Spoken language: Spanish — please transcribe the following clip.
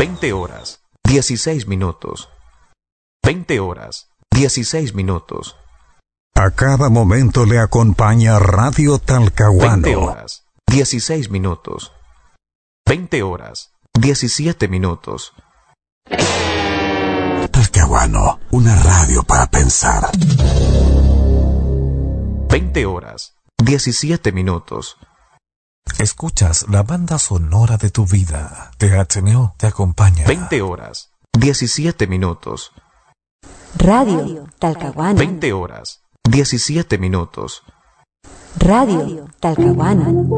20 horas, 16 minutos. 20 horas, 16 minutos. A cada momento le acompaña Radio Talcahuano. 20 horas, 16 minutos. 20 horas, 17 minutos. Talcahuano, una radio para pensar. 20 horas, 17 minutos. Escuchas la banda sonora de tu vida. THNO te acompaña. 20 horas, 17 minutos. Radio Talcahuano. 20 horas, 17 minutos. Radio Talcahuano.